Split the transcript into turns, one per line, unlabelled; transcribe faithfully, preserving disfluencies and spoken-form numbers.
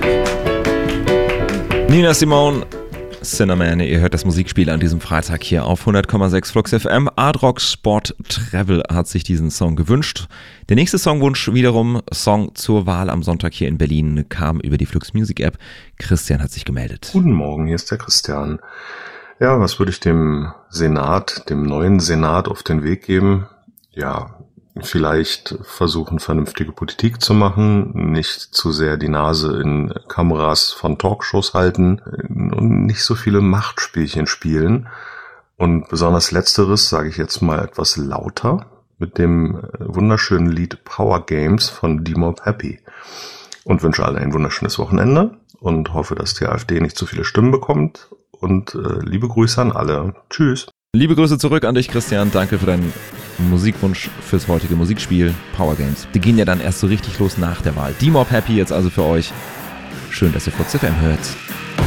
Nina Simone, Cinnamon, ihr hört das Musikspiel an diesem Freitag hier auf hundert Komma sechs Flux F M. Art-Rock Sport Travel hat sich diesen Song gewünscht. Der nächste Songwunsch wiederum, Song zur Wahl am Sonntag hier in Berlin, kam über die Flux Music App. Christian hat sich gemeldet.
Guten Morgen, hier ist der Christian. Ja, was würde ich dem Senat, dem neuen Senat auf den Weg geben? Ja, vielleicht versuchen, vernünftige Politik zu machen, nicht zu sehr die Nase in Kameras von Talkshows halten und nicht so viele Machtspielchen spielen. Und besonders Letzteres sage ich jetzt mal etwas lauter mit dem wunderschönen Lied Power Games von D-Mob Happy. Und wünsche allen ein wunderschönes Wochenende und hoffe, dass die AfD nicht zu viele Stimmen bekommt. Und äh, liebe Grüße an alle. Tschüss.
Liebe Grüße zurück an dich, Christian. Danke für deinen Musikwunsch fürs heutige Musikspiel Power Games. Die gehen ja dann erst so richtig los nach der Wahl. D-Mob Happy jetzt also für euch. Schön, dass ihr Flux F M hört.